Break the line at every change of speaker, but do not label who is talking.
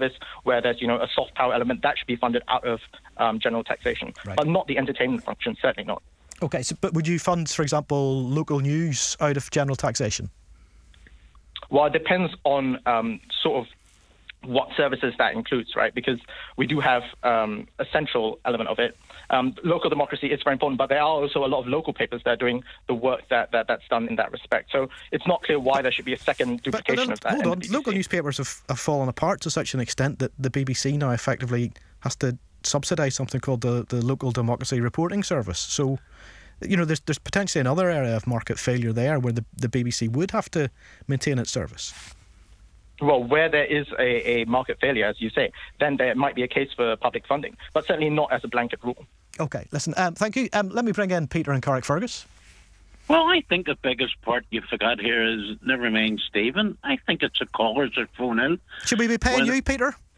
service where there's, a soft power element, that should be funded out of general taxation.
Right.
But not the entertainment function, certainly not.
Okay, but would you fund, for example, local news out of general taxation?
Well, it depends on sort of what services that includes, right? Because we do have a central element of it. Local democracy is very important, but there are also a lot of local papers that are doing the work that's done in that respect. So it's not clear why there should be a second duplication of that.
Hold on, local newspapers have fallen apart to such an extent that the BBC now effectively has to subsidise something called the Local Democracy Reporting Service. So, there's potentially another area of market failure there where the BBC would have to maintain its service.
Well, where there is a market failure, as you say, then there might be a case for public funding, but certainly not as a blanket rule.
OK, listen, thank you. Let me bring in Peter in Carrickfergus.
Well, I think the biggest part you forgot here is, never mind Stephen, I think it's the callers that phone in.
Should we be paying you, Peter?